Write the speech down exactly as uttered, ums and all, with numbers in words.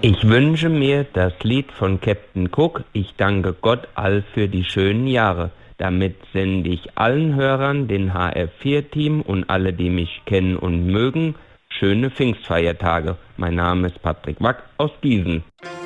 Ich wünsche mir das Lied von Captain Cook, Ich danke Gott all für die schönen Jahre. Damit sende ich allen Hörern, den H R vier Team und alle, die mich kennen und mögen, schöne Pfingstfeiertage. Mein Name ist Patrick Wack aus Gießen.